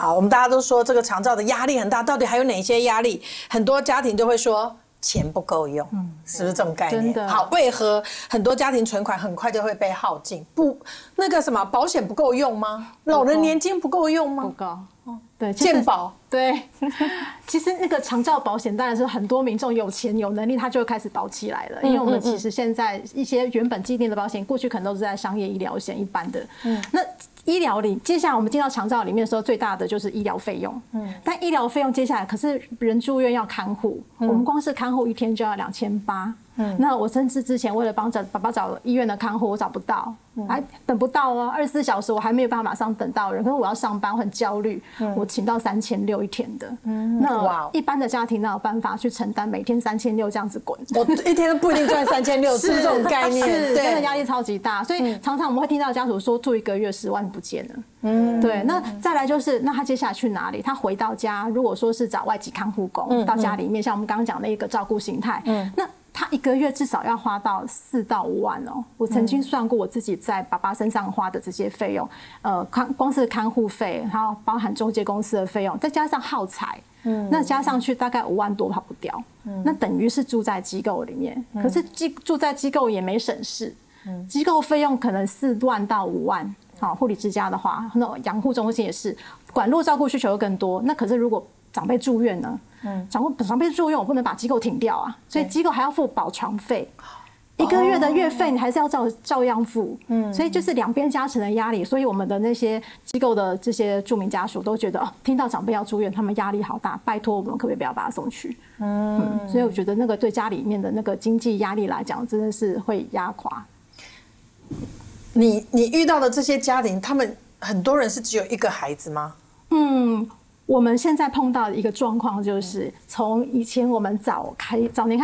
好，我们大家都说这个长照的压力很大，到底还有哪些压力？很多家庭就会说钱不够用，是不是这种概念？ 真的。 好，为何很多家庭存款很快就会被耗尽？不，那个什么保险不够用吗？老人年金不够用吗？ 不够。对， 健保。 对，其实那个长照保险当然是很多民众有钱有能力，他就会开始保起来了。因为我们其实现在一些原本既定的保险，过去可能都是在商业医疗险一般的。那医疗里，接下来我们进到长照里面的时候，最大的就是医疗费用。但医疗费用接下来，可是人住院要看护，我们光是看护一天就要2800。那我甚至之前为了帮着爸爸找医院的看护，我找不到，还等不到啊，24小时我还没有办法马上等到人，可是我要上班，我很焦虑，我请到3600一天的。那一般的家庭哪有办法去承担每天3600这样子滚？ 我一天都不一定赚3600，是这种概念， 是真的压力超级大，所以常常我们会听到家属说住1个月10万不见了。对，那再来就是那他接下来去哪里？他回到家，如果说是找外籍看护工到家里面，像我们刚刚讲的一个照顾形态，那他1个月至少要花到4到5万哦。我曾经算过我自己在爸爸身上花的这些费用，光是看护费，然后包含中介公司的费用，再加上耗材，那加上去大概5万多跑不掉。那等于是住在机构里面，可是住在机构也没省事，机构费用可能4万到5万。好，护理之家的话，那养护中心也是，管路照顾需求又更多。那可是如果长辈住院呢？长辈住院，我不能把机构停掉啊，所以机构还要付保床费，1个月的月费你还是要照样付。所以就是两边加成的压力，所以我们的那些机构的这些住民家属都觉得听到长辈要住院，他们压力好大，拜托我们可不可以不要把他送去？所以我觉得那个对家里面的那个经济压力来讲，真的是会压垮。 你遇到的这些家庭，他们很多人是只有1个孩子吗？ 我们现在碰到的一个状况就是，从以前我们早年开